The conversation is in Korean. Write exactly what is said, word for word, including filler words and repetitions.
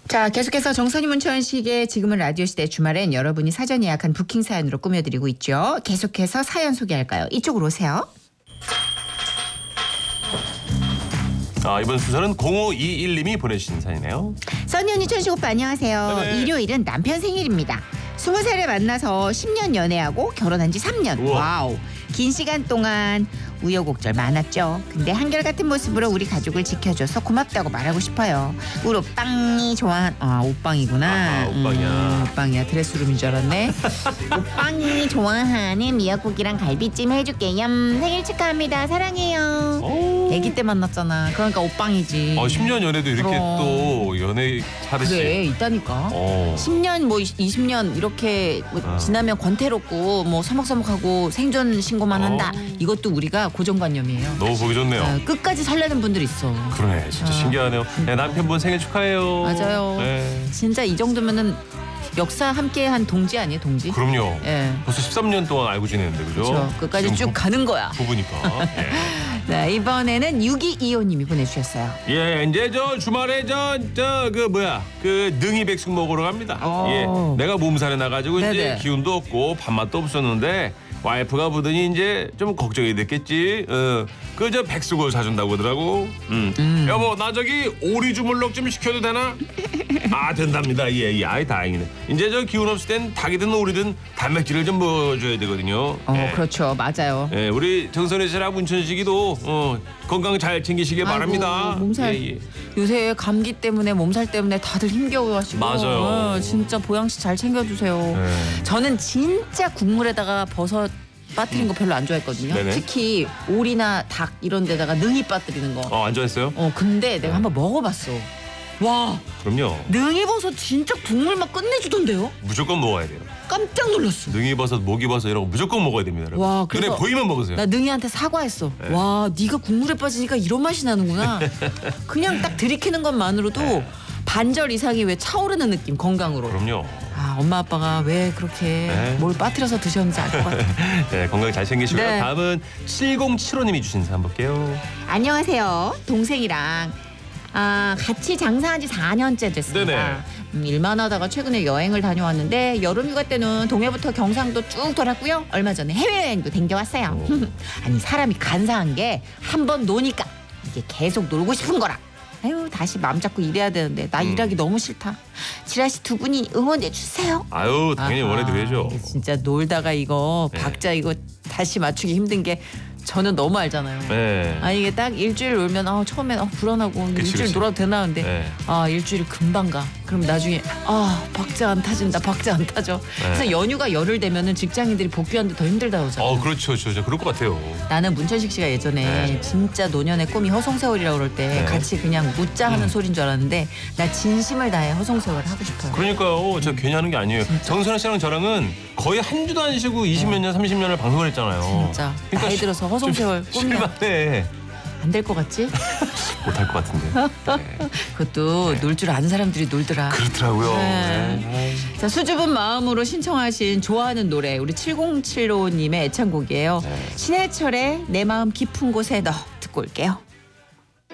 자, 계속해서 정선이 문천식의 지금은 라디오 시대 주말엔 여러분이 사전 예약한 부킹 사연으로 꾸며드리고 있죠. 계속해서 사연 소개할까요? 이쪽으로 오세요. 아, 이번 순서는 공오이일 님이 보내주신 사연이네요. 써니 언니, 천식 오빠 안녕하세요. 네네. 일요일은 남편 생일입니다. 스무 살에 만나서 십 년 연애하고 결혼한 지 삼 년. 우와. 와우. 긴 시간 동안 우여곡절 많았죠. 근데 한결같은 모습으로 우리 가족을 지켜줘서 고맙다고 말하고 싶어요. 우리 오빵이 좋아한 아 오빵이구나. 아, 오빵이야. 음, 오빵이야. 드레스룸인 줄 알았네. 오빵이 좋아하는 미역국이랑 갈비찜 해줄게요. 생일 축하합니다. 사랑해요. 오. 아기 때 만났잖아. 그러니까 오빵이지. 어, 십 년 연애도 이렇게 그럼. 또 연애 하듯이. 그래, 있다니까. 어. 십 년 뭐 이십 년 이렇게 뭐 어. 지나면 권태롭고 뭐 서먹서먹하고 생존 신고만 어. 한다. 이것도 우리가 고정관념이에요. 너무 보기 좋네요. 어, 끝까지 설레는 분들 있어. 그러네, 진짜 어. 신기하네요. 네, 남편분 생일 축하해요. 맞아요. 네. 진짜 이 정도면은 역사 함께한 동지 아니에요, 동지? 그럼요. 예. 벌써 십삼 년 동안 알고 지내는데, 그죠? 그렇죠. 끝까지 지금 쭉 부- 가는 거야. 부부니까. 예. 네, 이번에는 육이이오 님이 보내주셨어요. 예, 이제 저 주말에 저 저 그 뭐야 그 능이 백숙 먹으러 갑니다. 오. 예, 내가 몸살에 나가지고 이제 네네. 기운도 없고 밥맛도 없었는데 와이프가 보더니 이제 좀 걱정이 됐겠지. 어, 그 저 백숙을 사준다고 하더라고. 음. 음. 여보, 나 저기 오리 주물럭 좀 시켜도 되나? 아, 된답니다. 예, 예, 아이 다행이네. 이제 저 기운 없을 땐 닭이든 오리든 단백질을 좀 먹어줘야 되거든요. 어, 예. 그렇죠. 맞아요. 예, 우리 정선희 씨랑 문천식이도 어, 건강 잘 챙기시기 아이고, 바랍니다. 몸살 예, 예. 요새 감기 때문에 몸살 때문에 다들 힘겨워하시고 맞아요. 어, 진짜 보양식 잘 챙겨주세요. 네. 저는 진짜 국물에다가 버섯 빠뜨린 거 별로 안 좋아했거든요. 네네. 특히 오리나 닭 이런 데다가 능이 빠뜨리는 거. 어, 안 좋아했어요? 어 근데 내가 한번 먹어봤어. 와, 그럼요. 능이버섯 진짜 국물 맛 끝내주던데요? 무조건 먹어야 돼요. 깜짝 놀랐어. 능이버섯, 목이버섯 이런 거 무조건 먹어야 됩니다. 여러분. 와, 눈에 그래서 보이면 먹으세요. 나 능이한테 사과했어. 네. 와, 네가 국물에 빠지니까 이런 맛이 나는구나. 그냥 딱 들이키는 것만으로도 네. 반절 이상이 왜 차오르는 느낌, 건강으로. 그럼요. 아, 엄마 아빠가 왜 그렇게 네. 뭘 빠뜨려서 드셨는지 알 것 같아요. 네, 건강 잘 챙기시고요. 네. 다음은 칠공칠오 님이 주신 사연 볼게요. 안녕하세요. 동생이랑 아, 같이 장사한 지 사 년째 됐습니다. 네네. 음, 일만 하다가 최근에 여행을 다녀왔는데 여름휴가 때는 동해부터 경상도 쭉 돌았고요. 얼마 전에 해외여행도 댕겨왔어요. 오. 아니 사람이 간사한 게 한 번 노니까 이게 계속 놀고 싶은 거라. 아유 다시 마음 잡고 일해야 되는데 나 음. 일하기 너무 싫다. 지라시 두 분이 응원해 주세요. 아유, 당연히 아하, 원해드려야죠. 이게 진짜 놀다가 이거 네. 박자 이거 다시 맞추기 힘든 게 저는 너무 알잖아요. 네. 아 이게 딱 일주일 놀면 아 처음엔 아 불안하고 그치, 일주일 그치. 놀아도 되나 근데 네. 아 일주일이 금방 가. 그럼 나중에 아 박자 안 타진다 박자 안 타죠. 그래서 연휴가 열흘 되면은 직장인들이 복귀하는데 더 힘들다 그러잖아요. 어, 그렇죠. 저, 저 그럴 것 같아요. 나는 문천식 씨가 예전에 네. 진짜 노년의 꿈이 허송세월이라고 그럴 때 네. 같이 그냥 묻자 하는 음. 소린 줄 알았는데 나 진심을 다해 허송세월을 하고 싶어요. 그러니까요. 저 괜히 하는 게 아니에요. 정선아 씨랑 저랑은 거의 한 주도 안 쉬고 이십몇 년, 삼십 년을 방송을 했잖아요. 진짜 나이 들어서 허송세월 꿈이야. 실망해. 안 될 것 같지? 못할 것 같은데. 네. 그것도 놀 줄 아는 사람들이 놀더라. 그렇더라고요. 네. 네. 자, 수줍은 마음으로 신청하신 좋아하는 노래 우리 칠공칠오 님의 애창곡이에요. 네. 신해철의 내 마음 깊은 곳에 너 듣고 올게요.